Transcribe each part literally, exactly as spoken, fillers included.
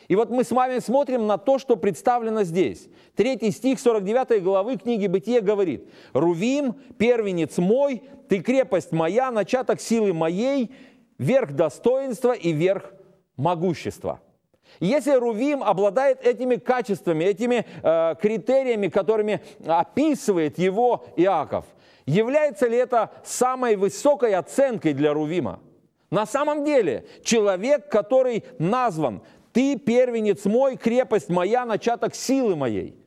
И вот мы с вами смотрим на то, что представлено здесь. Третий стих сорок девятой главы книги Бытия говорит: «Рувим, первенец мой, ты крепость моя, начаток силы моей, верх достоинства и верх могущества». Если Рувим обладает этими качествами, этими э, критериями, которыми описывает его Иаков, является ли это самой высокой оценкой для Рувима? На самом деле, человек, который назван: «Ты первенец мой, крепость моя, начаток силы моей».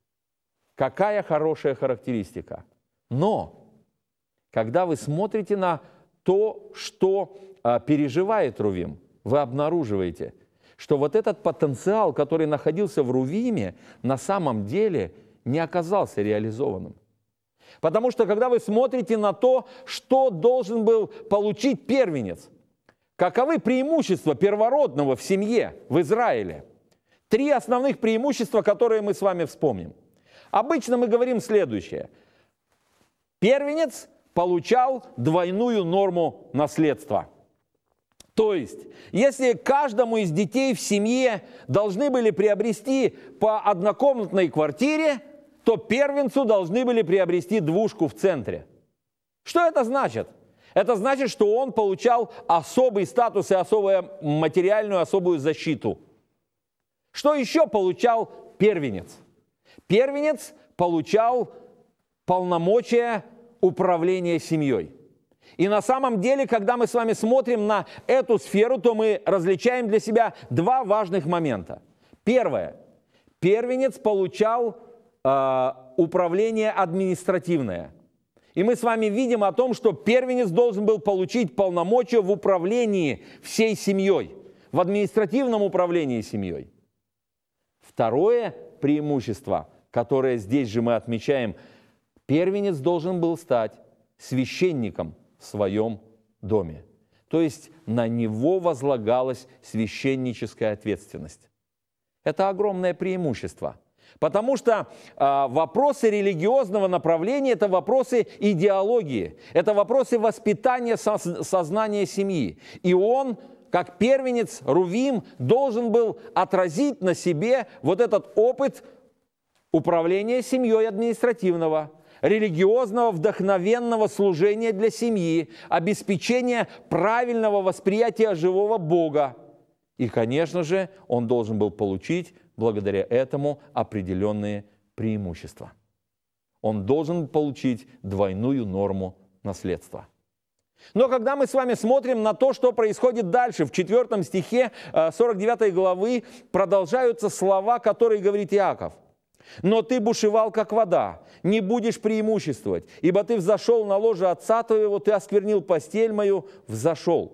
Какая хорошая характеристика. Но, когда вы смотрите на то, что а, переживает Рувим, вы обнаруживаете, что вот этот потенциал, который находился в Рувиме, на самом деле не оказался реализованным. Потому что, когда вы смотрите на то, что должен был получить первенец, каковы преимущества первородного в семье в Израиле? Три основных преимущества, которые мы с вами вспомним. Обычно мы говорим следующее. Первенец получал двойную норму наследства. То есть, если каждому из детей в семье должны были приобрести по однокомнатной квартире, то первенцу должны были приобрести двушку в центре. Что это значит? Это значит, что он получал особый статус и особую материальную, особую защиту. Что еще получал первенец? Первенец получал полномочия управления семьей. И на самом деле, когда мы с вами смотрим на эту сферу, то мы различаем для себя два важных момента. Первое. Первенец получал э, управление административное. И мы с вами видим о том, что первенец должен был получить полномочия в управлении всей семьей, в административном управлении семьей. Второе преимущество, которое здесь же мы отмечаем: первенец должен был стать священником в своем доме. То есть на него возлагалась священническая ответственность. Это огромное преимущество. Потому что э, вопросы религиозного направления – это вопросы идеологии, это вопросы воспитания со- сознания семьи. И он, как первенец, Рувим, должен был отразить на себе вот этот опыт управления семьей административного, религиозного, вдохновенного служения для семьи, обеспечения правильного восприятия живого Бога. И, конечно же, он должен был получить благодаря этому определенные преимущества. Он должен получить двойную норму наследства. Но когда мы с вами смотрим на то, что происходит дальше, в четвертом стихе сорок девятой главы продолжаются слова, которые говорит Иаков. «Но ты бушевал, как вода, не будешь преимуществовать, ибо ты взошел на ложе отца твоего, ты осквернил постель мою, взошел».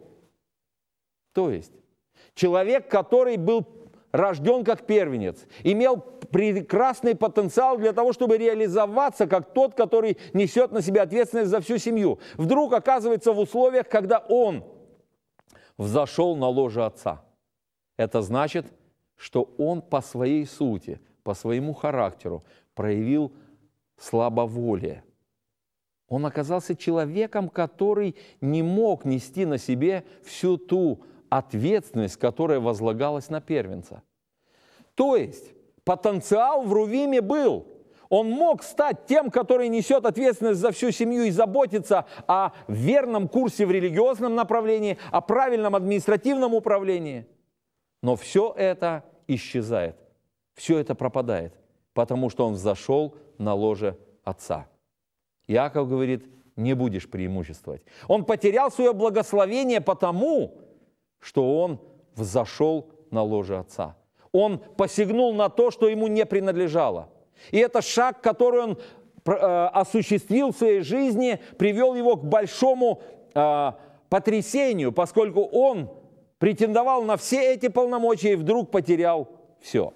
То есть человек, который был рожден как первенец, имел прекрасный потенциал для того, чтобы реализоваться как тот, который несет на себя ответственность за всю семью, вдруг оказывается в условиях, когда он взошел на ложе отца. Это значит, что он по своей сути, по своему характеру проявил слабоволие. Он оказался человеком, который не мог нести на себе всю ту ответственность, которая возлагалась на первенца. То есть потенциал в Рувиме был. Он мог стать тем, который несет ответственность за всю семью и заботиться о верном курсе в религиозном направлении, о правильном административном управлении. Но все это исчезает, все это пропадает, потому что он взошел на ложе отца. Иаков говорит: не будешь преимуществовать. Он потерял свое благословение потому, что он взошел на ложе отца. Он посягнул на то, что ему не принадлежало. И это шаг, который он э, осуществил в своей жизни, привел его к большому э, потрясению, поскольку он претендовал на все эти полномочия и вдруг потерял все.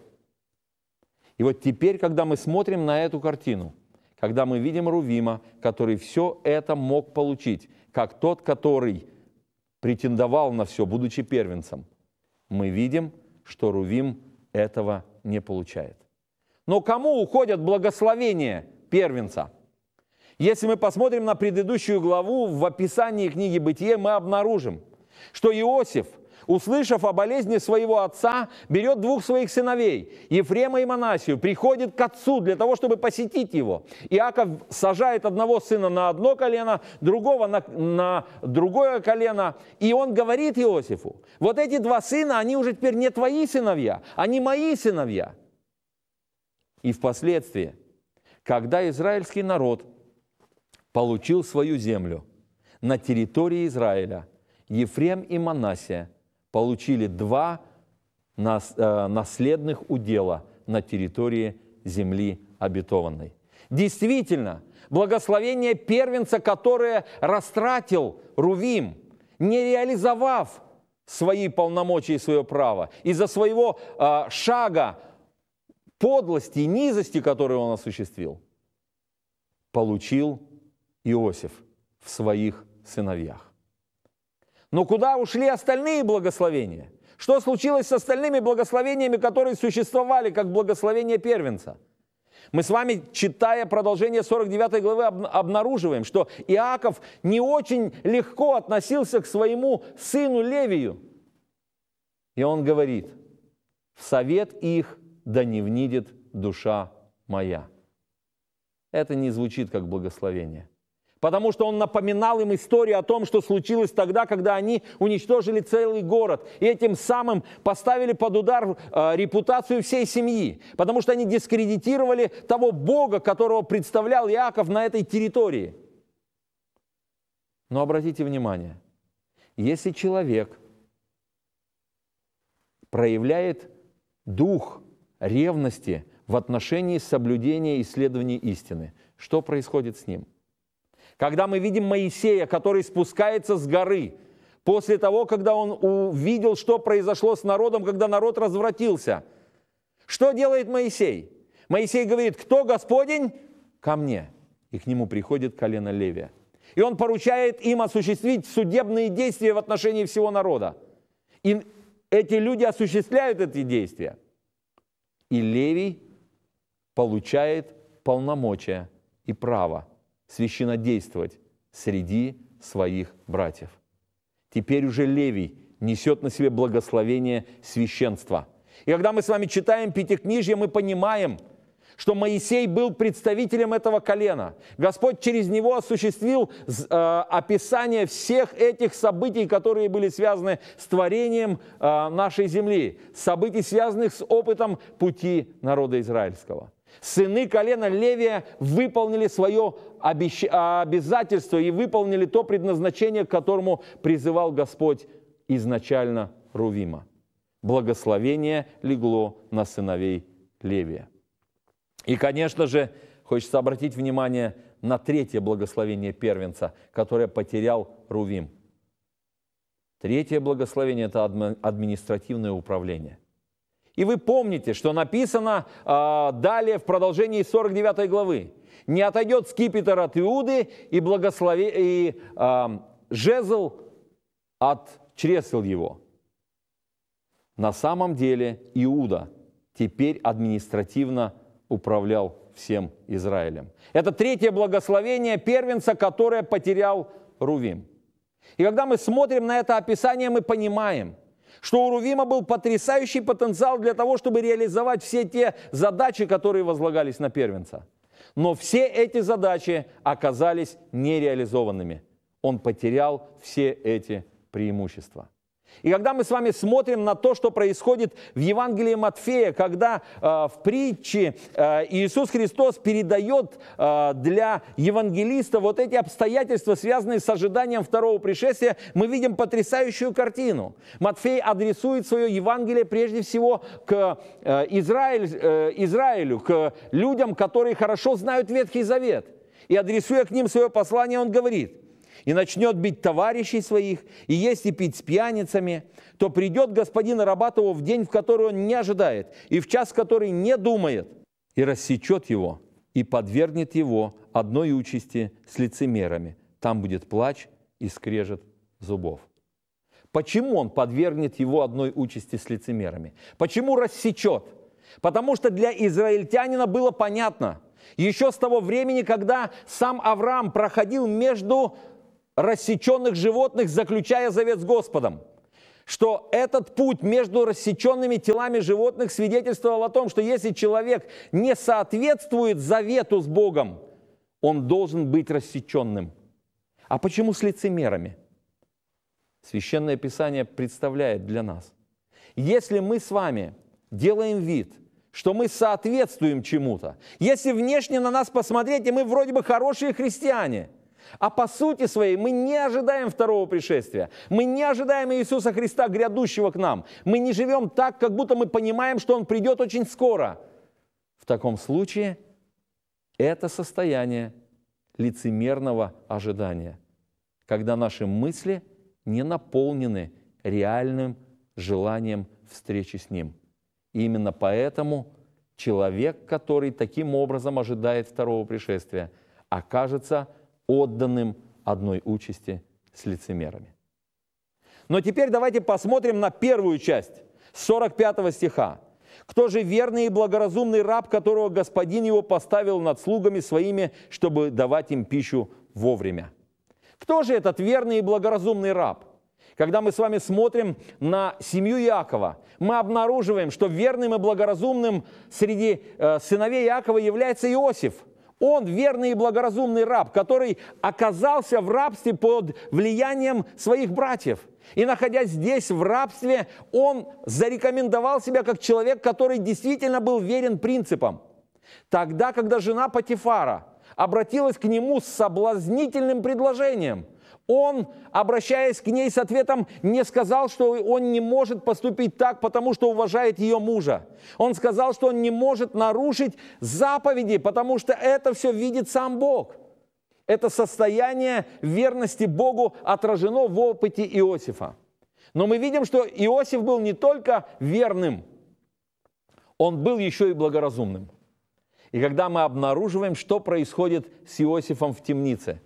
И вот теперь, когда мы смотрим на эту картину, когда мы видим Рувима, который все это мог получить, как тот, который претендовал на все, будучи первенцем, мы видим, что Рувим этого не получает. Но кому уходят благословения первенца? Если мы посмотрим на предыдущую главу, в описании книги Бытия мы обнаружим, что Иосиф услышав о болезни своего отца, берет двух своих сыновей, Ефрема и Манассию, приходит к отцу для того, чтобы посетить его. Иаков сажает одного сына на одно колено, другого на, на другое колено, и он говорит Иосифу: вот эти два сына, они уже теперь не твои сыновья, они мои сыновья. И впоследствии, когда израильский народ получил свою землю на территории Израиля, Ефрем и Манассия получили два наследных удела на территории земли обетованной. Действительно, благословение первенца, которое растратил Рувим, не реализовав свои полномочия и свое право, из-за своего э, шага подлости и низости, которую он осуществил, получил Иосиф в своих сыновьях. Но куда ушли остальные благословения? Что случилось с остальными благословениями, которые существовали как благословение первенца? Мы с вами, читая продолжение сорок девятой главы, обнаруживаем, что Иаков не очень легко относился к своему сыну Левию. И он говорит: «В совет их да не внидит душа моя». Это не звучит как благословение. Потому что он напоминал им историю о том, что случилось тогда, когда они уничтожили целый город. И этим самым поставили под удар э, репутацию всей семьи. Потому что они дискредитировали того Бога, которого представлял Иаков на этой территории. Но обратите внимание, если человек проявляет дух ревности в отношении соблюдения и исследования истины, что происходит с ним? Когда мы видим Моисея, который спускается с горы, после того, когда он увидел, что произошло с народом, когда народ развратился, что делает Моисей? Моисей говорит: кто Господень? Ко мне. И к нему приходит колено Левия. И он поручает им осуществить судебные действия в отношении всего народа. И эти люди осуществляют эти действия. И Левий получает полномочия и право священнодействовать среди своих братьев. Теперь уже Левий несет на себе благословение священства. И когда мы с вами читаем Пятикнижье, мы понимаем, что Моисей был представителем этого колена. Господь через него осуществил э, описание всех этих событий, которые были связаны с творением э, нашей земли, событий, связанных с опытом пути народа израильского. Сыны колена Левия выполнили свое обещ... обязательство и выполнили то предназначение, к которому призывал Господь изначально Рувима. Благословение легло на сыновей Левия. И, конечно же, хочется обратить внимание на третье благословение первенца, которое потерял Рувим. Третье благословение – это административное управление. И вы помните, что написано э, далее в продолжении сорок девятой главы. «Не отойдет скипетр от Иуды, и, благослови... и э, жезл от чресел его». На самом деле Иуда теперь административно управлял всем Израилем. Это третье благословение первенца, которое потерял Рувим. И когда мы смотрим на это описание, мы понимаем, что у Рувима был потрясающий потенциал для того, чтобы реализовать все те задачи, которые возлагались на первенца. Но все эти задачи оказались нереализованными. Он потерял все эти преимущества. И когда мы с вами смотрим на то, что происходит в Евангелии Матфея, когда э, в притче э, Иисус Христос передает э, для евангелиста вот эти обстоятельства, связанные с ожиданием второго пришествия, мы видим потрясающую картину. Матфей адресует свое Евангелие прежде всего к э, Израиль, э, Израилю, к людям, которые хорошо знают Ветхий Завет. И адресуя к ним свое послание, он говорит: «И начнет бить товарищей своих, и есть и пить с пьяницами, то придет господин и рабат его в день, в который он не ожидает, и в час, в который не думает, и рассечет его, и подвергнет его одной участи с лицемерами. Там будет плач и скрежет зубов». Почему он подвергнет его одной участи с лицемерами? Почему рассечет? Потому что для израильтянина было понятно, еще с того времени, когда сам Авраам проходил между рассеченных животных, заключая завет с Господом, что этот путь между рассеченными телами животных свидетельствовал о том, что если человек не соответствует завету с Богом, он должен быть рассеченным. А почему с лицемерами? Священное Писание представляет для нас. Если мы с вами делаем вид, что мы соответствуем чему-то, если внешне на нас посмотреть, и мы вроде бы хорошие христиане, а по сути своей мы не ожидаем второго пришествия, мы не ожидаем Иисуса Христа, грядущего к нам, мы не живем так, как будто мы понимаем, что Он придет очень скоро. В таком случае это состояние лицемерного ожидания, когда наши мысли не наполнены реальным желанием встречи с Ним. И именно поэтому человек, который таким образом ожидает второго пришествия, окажется отданным одной участи с лицемерами. Но теперь давайте посмотрим на первую часть сорок пятого стиха. «Кто же верный и благоразумный раб, которого господин его поставил над слугами своими, чтобы давать им пищу вовремя?» Кто же этот верный и благоразумный раб? Когда мы с вами смотрим на семью Иакова, мы обнаруживаем, что верным и благоразумным среди э, сыновей Иакова является Иосиф. Он верный и благоразумный раб, который оказался в рабстве под влиянием своих братьев. И находясь здесь в рабстве, он зарекомендовал себя как человек, который действительно был верен принципам. Тогда, когда жена Потифара обратилась к нему с соблазнительным предложением, он, обращаясь к ней с ответом, не сказал, что он не может поступить так, потому что уважает ее мужа. Он сказал, что он не может нарушить заповеди, потому что это все видит сам Бог. Это состояние верности Богу отражено в опыте Иосифа. Но мы видим, что Иосиф был не только верным, он был еще и благоразумным. И когда мы обнаруживаем, что происходит с Иосифом в темнице,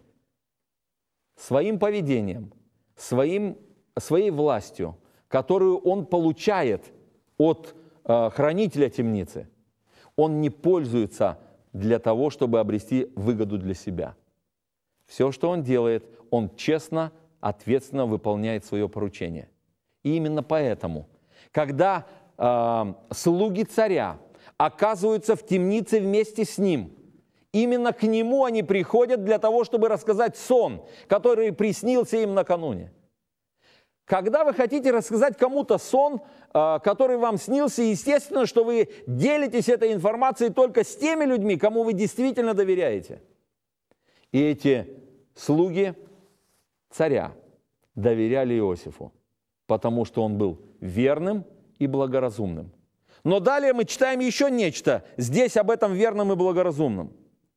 своим поведением, своим, своей властью, которую он получает от э, хранителя темницы, он не пользуется для того, чтобы обрести выгоду для себя. Все, что он делает, он честно, ответственно выполняет свое поручение. И именно поэтому, когда э, слуги царя оказываются в темнице вместе с ним, именно к нему они приходят для того, чтобы рассказать сон, который приснился им накануне. Когда вы хотите рассказать кому-то сон, который вам снился, естественно, что вы делитесь этой информацией только с теми людьми, кому вы действительно доверяете. И эти слуги царя доверяли Иосифу, потому что он был верным и благоразумным. Но далее мы читаем еще нечто здесь об этом верном и благоразумном,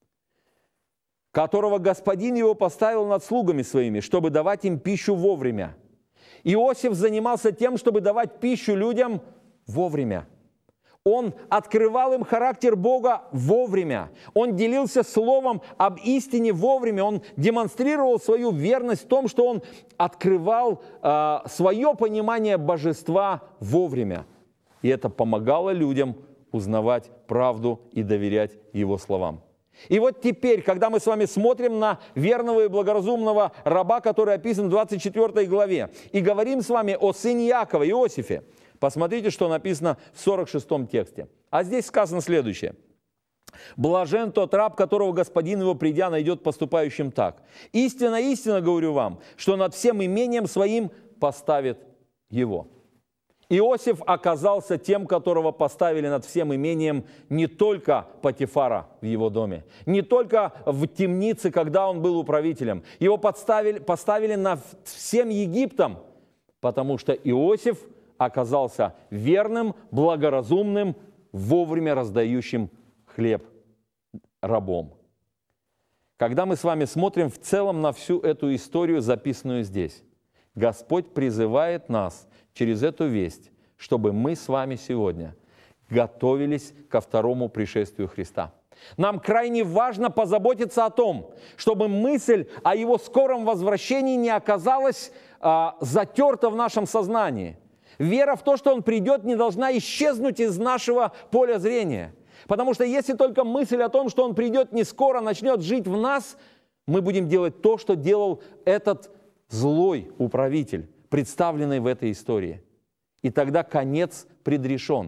которого господин его поставил над слугами своими, чтобы давать им пищу вовремя. Иосиф занимался тем, чтобы давать пищу людям вовремя. Он открывал им характер Бога вовремя. Он делился словом об истине вовремя. Он демонстрировал свою верность в том, что он открывал э, свое понимание божества вовремя. И это помогало людям узнавать правду и доверять его словам. И вот теперь, когда мы с вами смотрим на верного и благоразумного раба, который описан в двадцать четвёртой главе, и говорим с вами о сыне Иакова, Иосифе, посмотрите, что написано в сорок шестом тексте. А здесь сказано следующее. «Блажен тот раб, которого господин его, придя, найдет поступающим так. Истинно, истинно говорю вам, что над всем имением своим поставит его». Иосиф оказался тем, которого поставили над всем имением не только Потифара в его доме, не только в темнице, когда он был управителем. Его подставили, поставили над всем Египтом, потому что Иосиф оказался верным, благоразумным, вовремя раздающим хлеб рабом. Когда мы с вами смотрим в целом на всю эту историю, записанную здесь, Господь призывает нас через эту весть, чтобы мы с вами сегодня готовились ко второму пришествию Христа. Нам крайне важно позаботиться о том, чтобы мысль о Его скором возвращении не оказалась а, затерта в нашем сознании. Вера в то, что Он придет, не должна исчезнуть из нашего поля зрения. Потому что если только мысль о том, что Он придет не скоро, начнет жить в нас, мы будем делать то, что делал этот злой управитель, представленной в этой истории. И тогда конец предрешен.